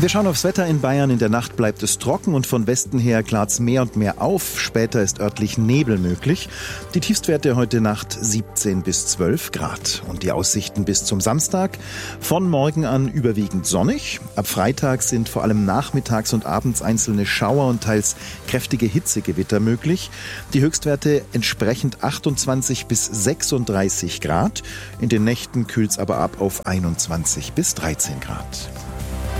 Wir schauen aufs Wetter in Bayern. In der Nacht bleibt es trocken und von Westen her klart's mehr und mehr auf. Später ist örtlich Nebel möglich. Die Tiefstwerte heute Nacht 17 bis 12 Grad. Und die Aussichten bis zum Samstag: von morgen an überwiegend sonnig. Ab Freitag sind vor allem nachmittags und abends einzelne Schauer und teils kräftige Hitzegewitter möglich. Die Höchstwerte entsprechend 28 bis 36 Grad. In den Nächten kühlt's aber ab auf 21 bis 13 Grad.